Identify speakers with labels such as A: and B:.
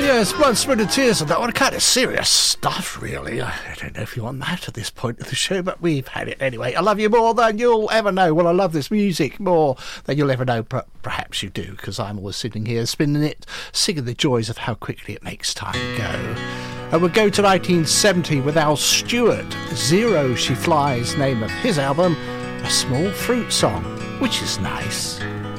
A: Yes, Blood, Sweat and Tears, and that one kind of serious stuff, really. I don't know if you want that at this point of the show, but we've had it anyway. I love you more than you'll ever know. Well, I love this music more than you'll ever know. Perhaps you do, because I'm always sitting here spinning it, singing the joys of how quickly it makes time go. And we'll go to 1970 with Al Stewart. Zero She Flies, name of his album, A Small Fruit Song, which is nice.